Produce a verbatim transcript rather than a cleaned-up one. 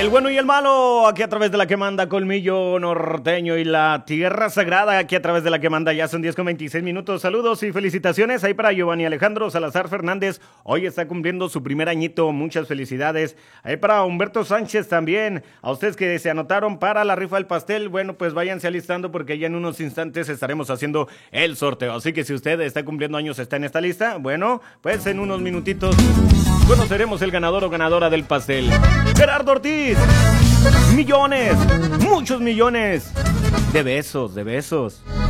El bueno y el malo, aquí a través de la que manda Colmillo Norteño y la Tierra Sagrada, aquí a través de la que manda, ya son diez con veintiséis minutos. Saludos y felicitaciones ahí para Giovanni Alejandro Salazar Fernández, hoy está cumpliendo su primer añito, muchas felicidades. Ahí para Humberto Sánchez también, a ustedes que se anotaron para la rifa del pastel, bueno, pues váyanse alistando porque ya en unos instantes estaremos haciendo el sorteo. Así que si usted está cumpliendo años, está en esta lista, bueno, pues en unos minutitos conoceremos el ganador o ganadora del pastel. Gerardo Ortiz, millones, muchos millones de besos, de besos.